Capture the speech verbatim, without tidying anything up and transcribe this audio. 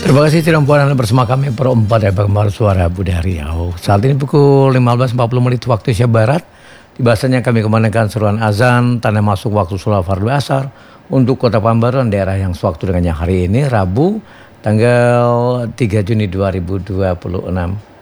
Terima kasih tidak puan Anda bersama kami perempat dari Pengembar Suara Budaya Riau. Saat ini pukul lima belas empat puluh menit waktu Indonesia Barat. Tibasannya kami kemanakan seruan azan tanda masuk waktu sholat fardu asar untuk Kota Pekanbaru dan daerah yang sewaktu dengannya hari ini Rabu tanggal tiga Juni dua ribu dua puluh enam.